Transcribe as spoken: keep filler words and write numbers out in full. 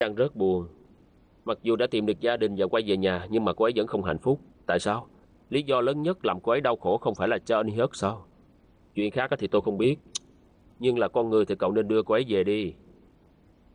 Đang rất buồn. Mặc dù đã tìm được gia đình và quay về nhà, nhưng mà cô ấy vẫn không hạnh phúc. Tại sao? Lý do lớn nhất làm cô ấy đau khổ không phải là Johnny Hurt sao? Chuyện khác thì tôi không biết. Nhưng là con người thì cậu nên đưa cô ấy về đi.